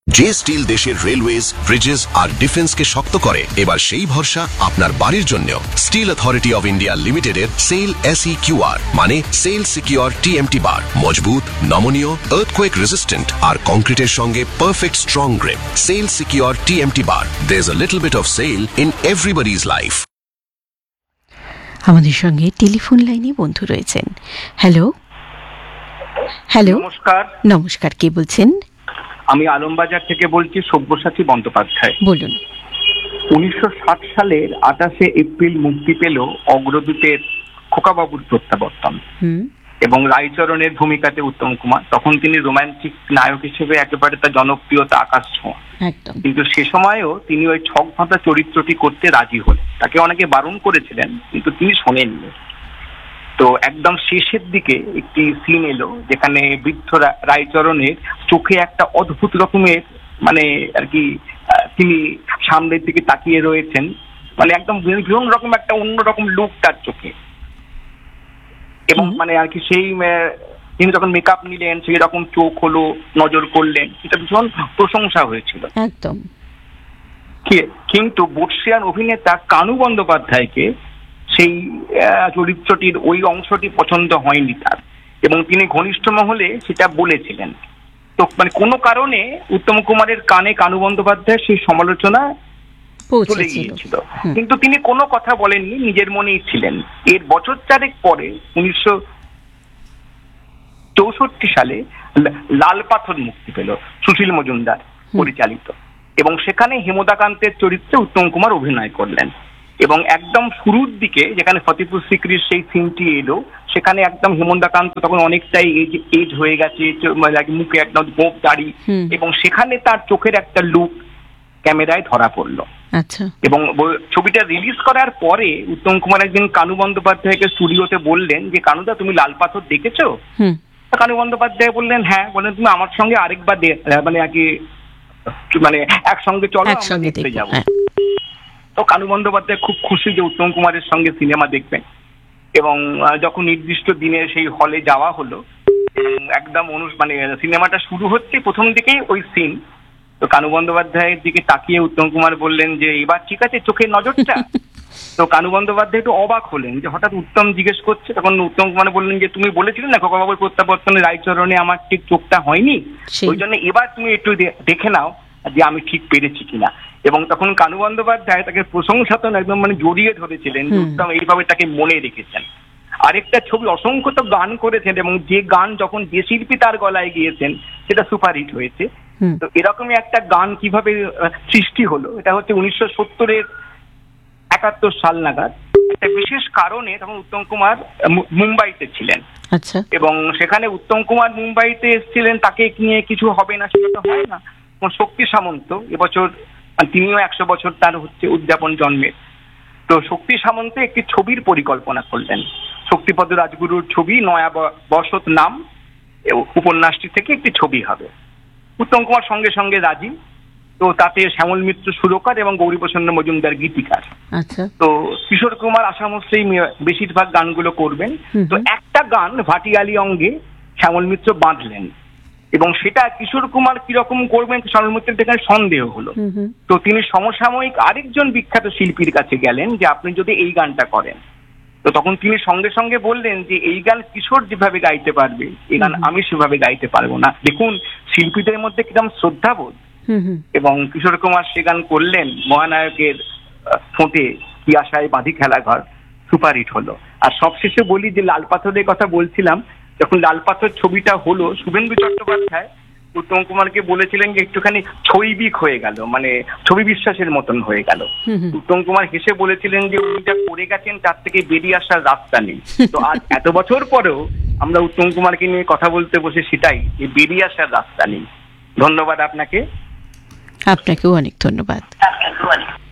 যে স্টিল দেশের railways, Bridges আর ডিফেন্সকে শক্ত করে, এবার সেই ভরসা আপনার বাড়ির জন্য। স্টিল অথরিটি অফ ইন্ডিয়া লিমিটেডের সেল SEQR মানে সেল সিকিউর TMT বার, মজবুত, নমনীয়, আর্থকোয়েক রেজিস্ট্যান্ট আর কংক্রিটের সঙ্গে perfect strong grip. Sell secure TMT bar, there is a little bit of sell in everybody's life. আমাদের সঙ্গে টেলিফোন লাইনে বন্ধু রয়েছেন। হ্যালো হ্যালো, নমস্কার। নমস্কার, কে বলছেন? আমি আলমবাজার থেকে বলছি, সব্যসাচী বন্দ্যোপাধ্যায়। বলুন। 1960 সালের 28শে এপ্রিল মুক্তি পেল অগ্রদূতের খোকাবাবুর প্রত্যাবর্তন এবং রায়চরণের ভূমিকাতে উত্তম কুমার। তখন তিনি রোমান্টিক নায়ক হিসেবে একেবারে তার জনপ্রিয়তা আকাশ ছোঁয়া। কিন্তু সে সময়ও তিনি ওই ছক ফাঁদা চরিত্রটি করতে রাজি হলেন। তাকে অনেকে বারণ করেছিলেন, কিন্তু তিনি শোনেননি। তো একদম শেষের দিকে একটি সিন এলো যেখানে বৃদ্ধ রায়চরণের চোখে একটা অদ্ভুত রকমের মানে আর কি তিনি সামনের দিকে তাকিয়ে রয়েছেন, মানে একদম ভীষণ রকম একটা অন্যরকম লুক তার চোখে। এবং মানে আর কি সেই তিনি যখন মেকআপ নিলেন সেই রকম চোখ হলো, নজর করলেন, সেটা ভীষণ প্রশংসা হয়েছিল একদম। কিন্তু বর্ষিয়ান অভিনেতা কানু বন্দ্যোপাধ্যায়কে সেই চরিত্রটির ওই অংশটি পছন্দ হয়নি তার, এবং তিনি ঘনিষ্ঠ মহলে সেটা বলেছিলেন। তো মানে কোনো কারণে উত্তম কুমারের কানে কানু বন্দ্যোপাধ্যায় সেই সমালোচনা চলে গিয়েছিল, কিন্তু তিনি কোনো কথা বলেননি, নিজের মনেই ছিলেন। এর বছর চারেক পরে 1964 সালে লাল পাথর মুক্তি পেল, সুশীল মজুমদার পরিচালিত, এবং সেখানে হেমদাকান্তের চরিত্রে উত্তম কুমার অভিনয় করলেন। এবং একদম শুরুর দিকে যেখানে ফতেপুর সিক্রির সেই সিনটি এলো, সেখানে একদম হেমন্দাকান্ত তখন অনেকটাই এজ হয়ে গেছে, মুখে একদম গোঁফ দাড়ি, এবং সেখানে তার চোখের একটা লুক ক্যামেরায় ধরা পড়লো। আচ্ছা। এবং ছবিটা রিলিজ করার পরে উত্তম কুমার একদিন কানু বন্দ্যোপাধ্যায়কে স্টুডিওতে বললেন যে, কানুদা তুমি লাল পাথর দেখেছো? কানু বন্দ্যোপাধ্যায় বললেন হ্যাঁ। বললেন তুমি আমার সঙ্গে আরেকবার মানে আগে মানে একসঙ্গে চলো, আমরা দেখতে যাবো। তো কানু বন্দ্যোপাধ্যায় খুব খুশি যে উত্তম কুমারের সঙ্গে সিনেমা দেখবেন, এবং যখন নির্দিষ্ট দিনে সেই হলে যাওয়া হলো, একদম মানে সিনেমাটা শুরু হচ্ছে প্রথম দিকেই ওই সিন। তো কানু বন্দ্যোপাধ্যায়ের দিকে তাকিয়ে উত্তম কুমার বললেন যে এবার ঠিক আছে চোখের নজরটা। তো কানু বন্দ্যোপাধ্যায় একটু অবাক হলেন যে হঠাৎ উত্তম জিজ্ঞেস করছে। তখন উত্তম কুমার বললেন যে তুমি বলেছিলে না খোকাবাবুর প্রত্যাবর্তনে রায়চরণে আমার ঠিক চোখটা হয়নি, ওই জন্য এবার তুমি একটু দেখে নাও যে আমি ঠিক পেরেছি কিনা। এবং তখন কানু বন্দ্যোপাধ্যায় তাকে প্রশংসাতন একদম মানে জড়িয়ে ধরেছিলেন, উত্তম এইভাবে তাকে মনে রেখেছেন। আরেকটা ছবি অসংখ্য তো গান করেছেন, এবং যে গান যখন যে শিল্পী তার গলায় গিয়েছেন সেটা সুপারহিট হয়েছে। তো এরকমই একটা গান কিভাবে সৃষ্টি হলো, এটা হচ্ছে 1970-এর 71 সাল নাগাদ। একটা বিশেষ কারণে তখন উত্তম কুমার মুম্বাইতে ছিলেন। আচ্ছা। এবং সেখানে উত্তম কুমার মুম্বাইতে এসেছিলেন, তাকে নিয়ে কিছু হবে না সেটা তো হয় না। শক্তি সামন্ত এবছর তিনিও 100 বছর তার হচ্ছে উদযাপন জন্মের। তো শক্তি সামন্ত একটি ছবির পরিকল্পনা করলেন, শক্তিপদ রাজগুরুর ছবি নয়া বসত নাম উপন্যাসটি থেকে একটি ছবি হবে। উত্তম কুমার সঙ্গে সঙ্গে রাজি। তো তাতে শ্যামল মিত্র সুরকার এবং গৌরীপ্রসন্ন মজুমদার গীতিকার। আচ্ছা। তো কিশোর কুমার আসামশ্রেই বেশিরভাগ গানগুলো করবেন। তো একটা গান ভাটিয়ালি অঙ্গে শ্যামল মিত্র বাঁধলেন, এবং সেটা কিশোর কুমার কিরকম করবেন শ্যামল মিত্রের এখানে সন্দেহ হলো। তো তিনি সমসাময়িক আরেকজন বিখ্যাত শিল্পীর কাছে গেলেন যে আপনি যদি এই গানটা করেন। তো তখন তিনি সঙ্গে সঙ্গে বললেন যে এই গান কিশোর যেভাবে গাইতে পারবে এই গান আমি সেভাবে গাইতে পারবো না। দেখুন শিল্পীদের মধ্যে কিরকম শ্রদ্ধাবোধ। এবং কিশোর কুমার সে গান করলেন, মহানায়কের ফোঁটে কি আশায় বাঁধি খেলাঘর, সুপারহিট হলো। আর সবশেষে বলি যে লাল পাথরের কথা বলছিলাম, যখন লাল পাথর ছবিটা হলো, শুভেন্দু চট্টোপাধ্যায় উত্তম কুমারকে বলেছিলেন যে একটুখানি ছৈবিক হয়ে গেল, মানে ছবি বিশ্বাসের মতন হয়ে গেল। উত্তম কুমার হেসে বলেছিলেন যে উনি যা করে গেছেন তার থেকে বেরিয়ে আসার রাস্তা নেই। তো আজ এত বছর পরেও আমরা উত্তম কুমারকে নিয়ে কথা বলতে বসে সেটাই, যে বেরিয়ে আসার রাস্তা নেই। ধন্যবাদ আপনাকে। আপনাকেও অনেক ধন্যবাদ।